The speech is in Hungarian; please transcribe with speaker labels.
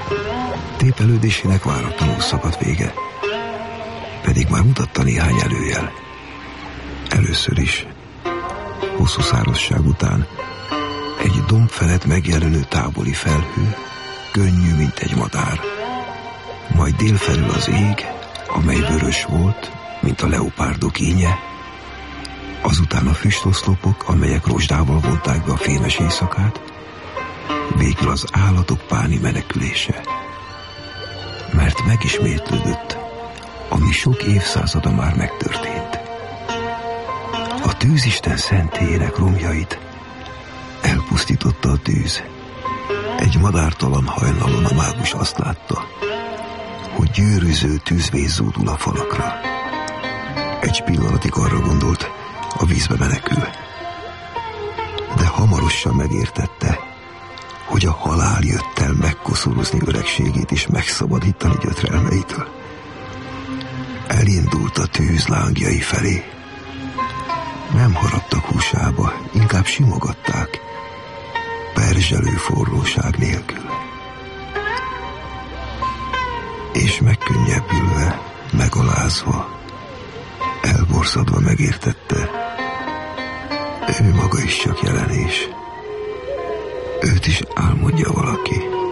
Speaker 1: Tépelődésének váratlanul szakadt vége, pedig már mutatta néhány előjel. Először is, hosszú szárazság után, egy domb felett megjelenő távoli felhő, könnyű, mint egy madár. Majd délfelül az ég, amely vörös volt, mint a leopárdok ínye, azután a füstoszlopok, amelyek rozsdával vonták be a fémes éjszakát, végül az állatok páni menekülése. Mert megismétlődött, ami sok évszázada már megtörtént. A tűzisten szentélyének romjait elpusztította a tűz. Egy madártalan hajnalon a mágus azt látta, hogy gyűrűző tűzvész zúdul a falakra. Egy pillanatig arra gondolt, a vízbe menekül. De hamarosan megértette, hogy a halál jött el megkoszorozni öregségét és megszabadítani gyötrelmeitől. Elindult a tűz lángjai felé. Nem haraptak húsába, inkább simogatták, perzselő forróság nélkül. És megkönnyebbülve, megalázva, elborszadva megértette, ő maga is csak jelenés. Őt is álmodja valaki.